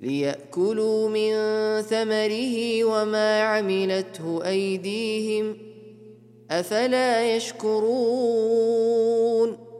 ليأكلوا من ثمره وما عملته أيديهم أفلا يشكرون